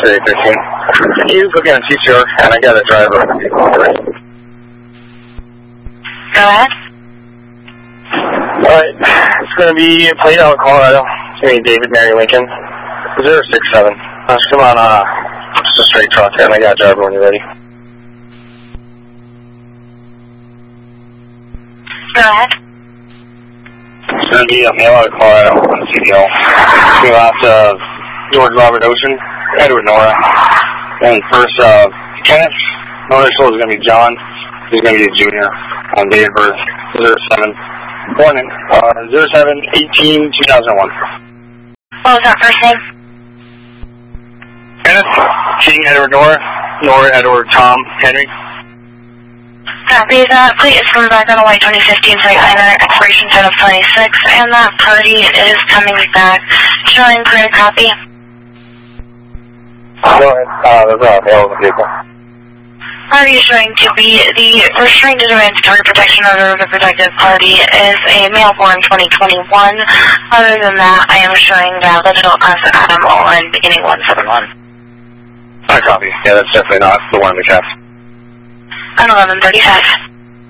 315. He's looking at TCR, and I got a driver. Go ahead. Alright, it's going to be plate out Colorado. It's going to be David Mary Lincoln. 067. Come on, just a straight truck, and I got a driver when you're ready. Go ahead. It's going to be a mail out of Colorado on the CDL. It's going to last George Robert Ocean, Edward Nora. And first, Kenneth, no initial is going to be John. He's going to be a junior on date of birth 07. Born in 07/18/2001. What was that first name? Kenneth, King Edward Nora, Nora Edward Tom Henry. Copy. That plate is coming back on a white 2015 plate liner, expiration 10 of 26, and that party is coming back. Showing clear copy. Go ahead. There's a male in the vehicle. Party is showing to be the restrained and mandatory protection order of the protective party is a male born 2021. Other than that, I am showing that digital as Adam Olin beginning 171. I copy. Yeah, that's definitely not the one in the cast. On 1135.